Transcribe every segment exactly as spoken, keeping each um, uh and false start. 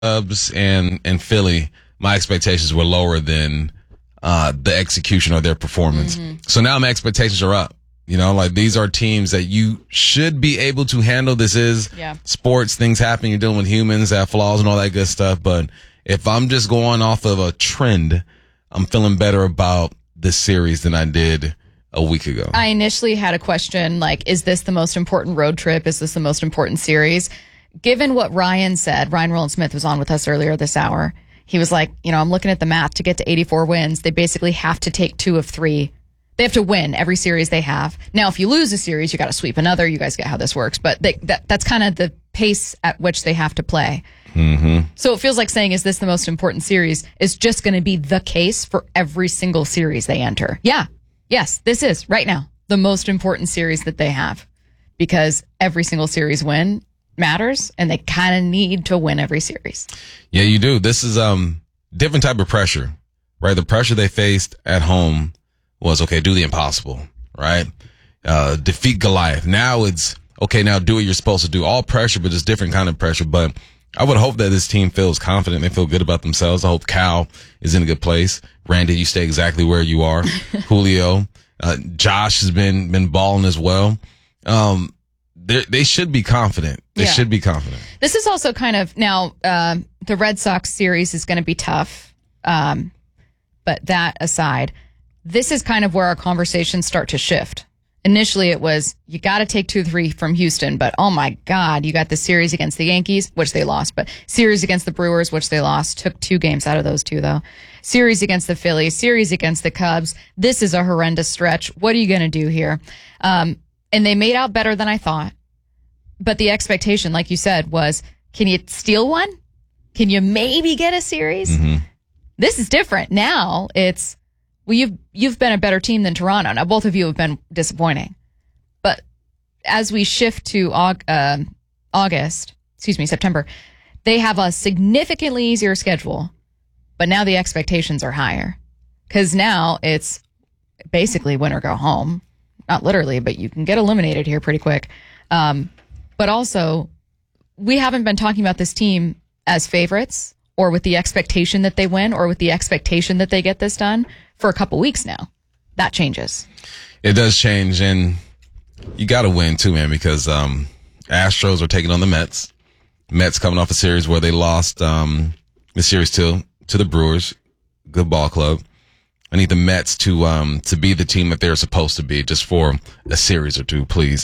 Cubs and, and Philly, my expectations were lower than uh, the execution of their performance. Mm-hmm. So now my expectations are up. You know, like these are teams that you should be able to handle. This is yeah. sports. Things happen. You're dealing with humans that have flaws and all that good stuff. But if I'm just going off of a trend, I'm feeling better about this series than I did a week ago. I initially had a question like, is this the most important road trip? Is this the most important series? Given what Ryan said, Ryan Roland Smith was on with us earlier this hour. He was like, you know, I'm looking at the math to get to eighty-four wins. They basically have to take two of three. They have to win every series they have. Now, if you lose a series, you got to sweep another. You guys get how this works. But they, that, that's kind of the pace at which they have to play. Mm-hmm. So it feels like saying, is this the most important series, is just going to be the case for every single series they enter. Yeah. Yes, this is, right now, the most important series that they have. Because every single series win matters, and they kind of need to win every series. Yeah, you do. This is um different type of pressure, right? The pressure they faced at home was, okay, do the impossible, right? Uh, defeat Goliath. Now it's, okay, now do what you're supposed to do. All pressure, but just different kind of pressure. But I would hope that this team feels confident. They feel good about themselves. I hope Cal is in a good place. Randy, you stay exactly where you are. Julio, uh, Josh has been, been balling as well. Um, they should be confident. They yeah. should be confident. This is also kind of, now, uh, the Red Sox series is going to be tough. Um, but that aside, this is kind of where our conversations start to shift. Initially, it was, you got to take two, three from Houston, but oh my God, you got the series against the Yankees, which they lost, but series against the Brewers, which they lost. Took two games out of those two, though. Series against the Phillies, series against the Cubs. This is a horrendous stretch. What are you going to do here? Um, and they made out better than I thought. But the expectation, like you said, was, can you steal one? Can you maybe get a series? Mm-hmm. This is different. Now it's, well, you've you've been a better team than Toronto. Now, both of you have been disappointing. But as we shift to aug- uh, August, excuse me, September, they have a significantly easier schedule. But now the expectations are higher. Because now it's basically win or go home. Not literally, but you can get eliminated here pretty quick. Um, but also, we haven't been talking about this team as favorites or with the expectation that they win or with the expectation that they get this done for a couple weeks now. That changes. It does change, and you got to win too, man, because um, Astros are taking on the Mets. Mets coming off a series where they lost um, the series to to the Brewers. Good ball club. I need the Mets to um, to be the team that they're supposed to be, just for a series or two, please.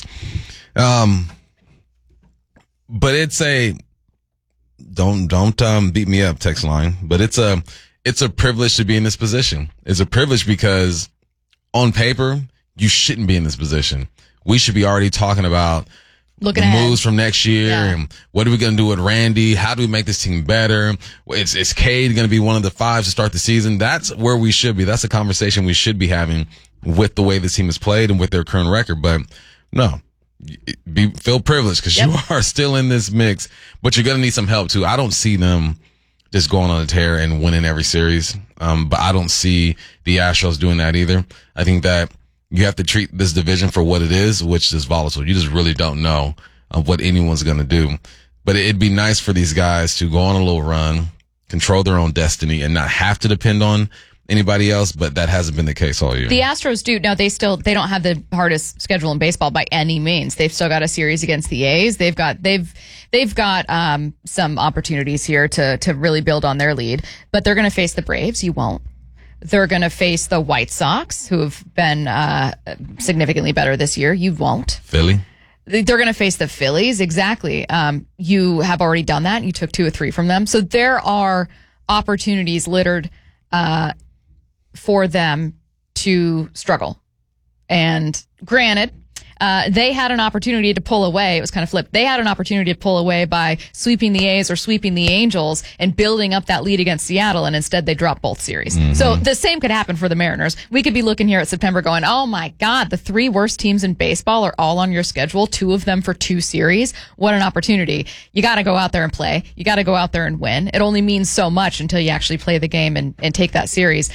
Um, but it's a don't don't um, beat me up, text line. But it's a it's a privilege to be in this position. It's a privilege because on paper you shouldn't be in this position. We should be already talking about Looking the ahead. moves from next year, Yeah. and what are we going to do with Randy? How do we make this team better? Is, is Cade going to be one of the fives to start the season? That's where we should be. That's a conversation we should be having with the way this team has played and with their current record. But no, be, feel privileged because Yep. you are still in this mix, but you're going to need some help too. I don't see them just going on a tear and winning every series. Um, but I don't see the Astros doing that either. I think that you have to treat this division for what it is, which is volatile. You just really don't know uh, what anyone's going to do. But it'd be nice for these guys to go on a little run, control their own destiny, and not have to depend on anybody else. But that hasn't been the case all year. The Astros do. Now, they still, they don't have the hardest schedule in baseball by any means. They've still got a series against the A's. They've got, they've, they've got, um, some opportunities here to, to really build on their lead, but they're going to face the Braves. You won't. They're going to face the White Sox, who have been uh, significantly better this year. You won't. Philly? They're going to face the Phillies. Exactly. Um, you have already done that. You took two or three from them. So there are opportunities littered uh, for them to struggle. And granted, uh, they had an opportunity to pull away. It was kind of flipped. They had an opportunity to pull away by sweeping the A's or sweeping the Angels and building up that lead against Seattle, and instead they dropped both series. Mm-hmm. So the same could happen for the Mariners. We could be looking here at September going, oh my God, the three worst teams in baseball are all on your schedule, two of them for two series. What an opportunity. You got to go out there and play. You got to go out there and win. It only means so much until you actually play the game and, and take that series.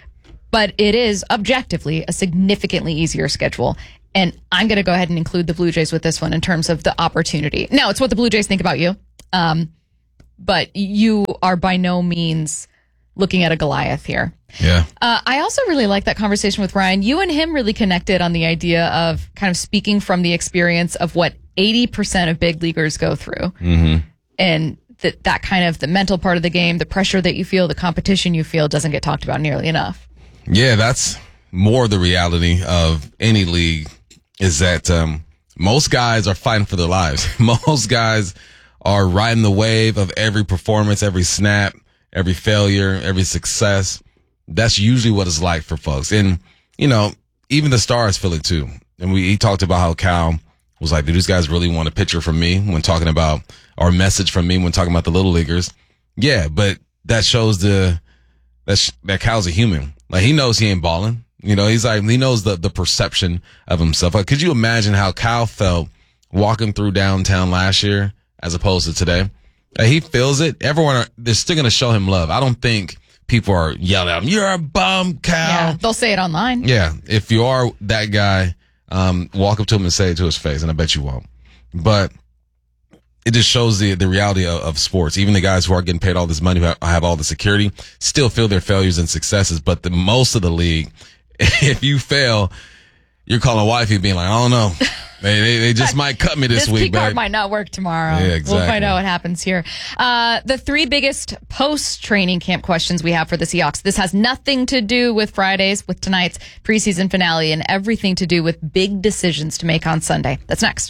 But it is objectively a significantly easier schedule. And I'm going to go ahead and include the Blue Jays with this one in terms of the opportunity. Now, it's what the Blue Jays think about you. Um, but you are by no means looking at a Goliath here. Yeah. Uh, I also really like that conversation with Ryan. You and him really connected on the idea of kind of speaking from the experience of what eighty percent of big leaguers go through. Mm-hmm. And that, that kind of the mental part of the game, the pressure that you feel, the competition you feel doesn't get talked about nearly enough. Yeah, that's more the reality of any league is that um, most guys are fighting for their lives. Most guys are riding the wave of every performance, every snap, every failure, every success. That's usually what it's like for folks. And, you know, even the stars feel it too. And we he talked about how Cal was like, do these guys really want a picture from me when talking about, or a message from me when talking about the little leaguers? Yeah, but that shows the, that, sh- that Cal's a human. Like, he knows he ain't balling. You know, he's like, he knows the, the perception of himself. Like, could you imagine how Cal felt walking through downtown last year as opposed to today? Like, he feels it. Everyone, are, they're still going to show him love. I don't think people are yelling at him, you're a bum, Cal. Yeah, they'll say it online. Yeah. If you are that guy, um, walk up to him and say it to his face, and I bet you won't. But it just shows the, the reality of, of sports. Even the guys who are getting paid all this money, who have all the security, still feel their failures and successes. But the most of the league, if you fail, you're calling wifey being like, I don't know. They, they, they just might cut me this, this week. This key card but might not work tomorrow. Yeah, exactly. We'll find out what happens here. Uh, the three biggest post-training camp questions we have for the Seahawks. This has nothing to do with Fridays, with tonight's preseason finale, and everything to do with big decisions to make on Sunday. That's next.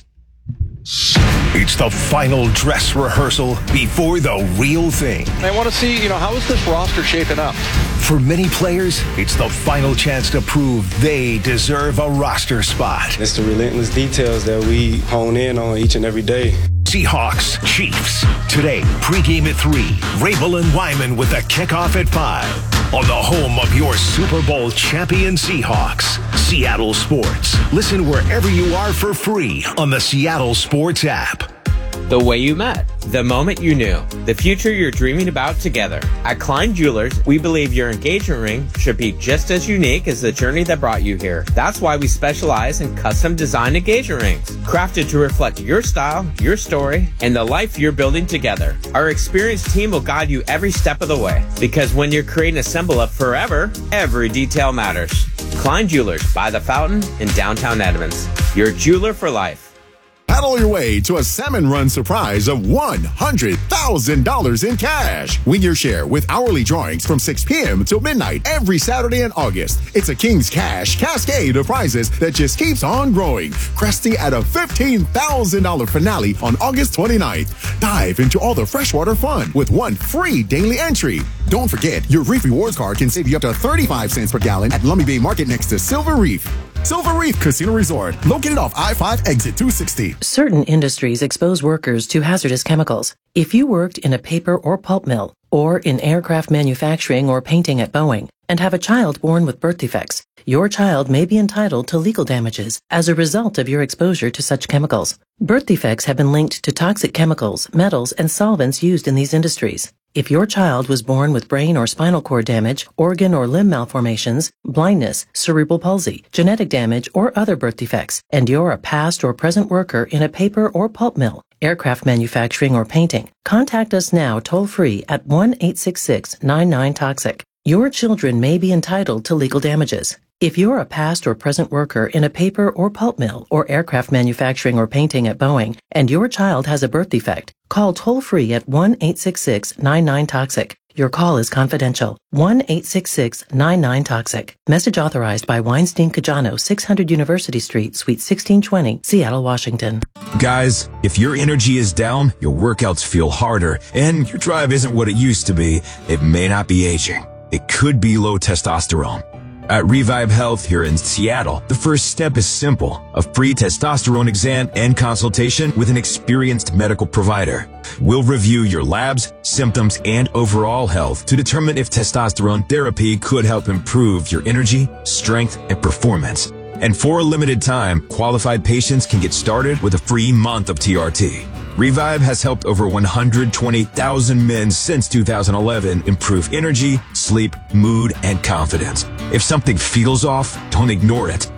It's the final dress rehearsal before the real thing. I want to see, you know, how is this roster shaping up? For many players, it's the final chance to prove they deserve a roster spot. It's the relentless details that we hone in on each and every day. Seahawks, Chiefs. Today, pregame at three. Rabel and Wyman with the kickoff at five. On the home of your Super Bowl champion Seahawks, Seattle Sports. Listen wherever you are for free on the Seattle Sports app. The way you met, the moment you knew, the future you're dreaming about together. At Klein Jewelers, we believe your engagement ring should be just as unique as the journey that brought you here. That's why we specialize in custom designed engagement rings, crafted to reflect your style, your story, and the life you're building together. Our experienced team will guide you every step of the way, because when you're creating a symbol of forever, every detail matters. Klein Jewelers by the Fountain in downtown Edmonds. Your jeweler for life. Paddle your way to a Salmon Run surprise of one hundred thousand dollars in cash. Win your share with hourly drawings from six p.m. till midnight every Saturday in August. It's a King's Cash cascade of prizes that just keeps on growing, cresting at a fifteen thousand dollars finale on August twenty-ninth. Dive into all the freshwater fun with one free daily entry. Don't forget, your Reef Rewards card can save you up to thirty-five cents per gallon at Lummi Bay Market next to Silver Reef. Silver Reef Casino Resort, located off I five exit two sixty. Certain industries expose workers to hazardous chemicals. If you worked in a paper or pulp mill, or in aircraft manufacturing or painting at Boeing, and have a child born with birth defects, your child may be entitled to legal damages as a result of your exposure to such chemicals. Birth defects have been linked to toxic chemicals, metals, and solvents used in these industries. If your child was born with brain or spinal cord damage, organ or limb malformations, blindness, cerebral palsy, genetic damage, or other birth defects, and you're a past or present worker in a paper or pulp mill, aircraft manufacturing, or painting, contact us now toll-free at one eight six six, nine nine, toxic. Your children may be entitled to legal damages. If you're a past or present worker in a paper or pulp mill or aircraft manufacturing or painting at Boeing, and your child has a birth defect, call toll-free at one eight six six, nine nine, toxic. Your call is confidential. one eight six six, nine nine, toxic. Message authorized by Weinstein Cajano, six hundred University Street, Suite sixteen twenty, Seattle, Washington. Guys, if your energy is down, your workouts feel harder, and your drive isn't what it used to be, it may not be aging. It could be low testosterone. At Revive Health here in Seattle, the first step is simple: a free testosterone exam and consultation with an experienced medical provider. We'll review your labs, symptoms, and overall health to determine if testosterone therapy could help improve your energy, strength, and performance. And for a limited time, qualified patients can get started with a free month of T R T. Revive has helped over one hundred twenty thousand men since two thousand eleven improve energy, sleep, mood, and confidence. If something feels off, don't ignore it.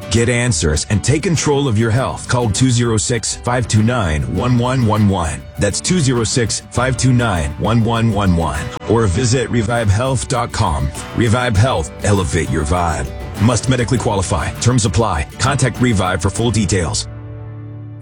Get answers and take control of your health. Call two oh six, five two nine, one one one one. That's two oh six, five two nine, one one one one. Or visit revive health dot com. Revive Health. Elevate your vibe. Must medically qualify. Terms apply. Contact Revive for full details.